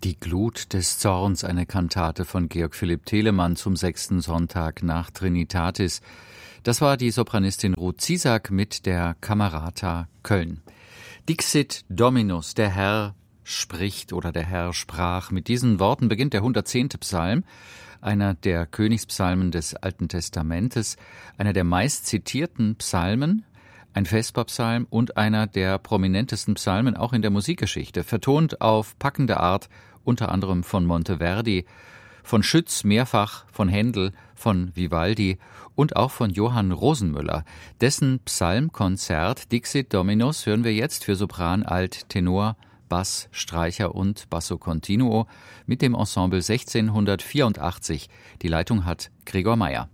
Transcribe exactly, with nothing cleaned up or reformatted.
Die Glut des Zorns, eine Kantate von Georg Philipp Telemann zum sechsten Sonntag nach Trinitatis. Das war die Sopranistin Ruth Ziesak mit der Camerata Köln. Dixit Dominus, der Herr spricht oder der Herr sprach. Mit diesen Worten beginnt der hundertzehnte Psalm, einer der Königspsalmen des Alten Testamentes, einer der meistzitierten Psalmen, ein Vesperpsalm und einer der prominentesten Psalmen auch in der Musikgeschichte, vertont auf packende Art, unter anderem von Monteverdi, von Schütz mehrfach, von Händel, von Vivaldi und auch von Johann Rosenmüller. Dessen Psalmkonzert Dixit Dominus hören wir jetzt für Sopran, Alt, Tenor, Bass, Streicher und Basso Continuo mit dem Ensemble sechzehnhundertvierundachtzig. Die Leitung hat Gregor Meyer.